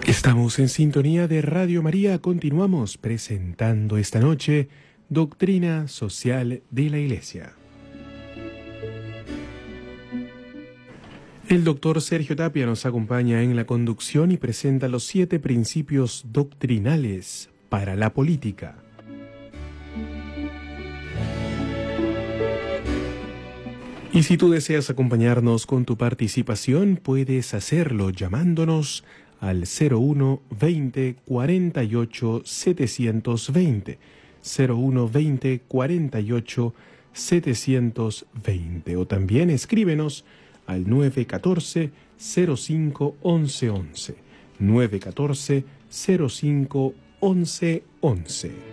Estamos en sintonía de Radio María. Continuamos presentando esta noche Doctrina Social de la Iglesia. El doctor Sergio Tapia nos acompaña en la conducción y presenta los 7 principios doctrinales para la política. Y si tú deseas acompañarnos con tu participación, puedes hacerlo llamándonos al 01 20 48 720, 01 20 48 720, o también escríbenos al 914 05 11 11, 914 05 11 11.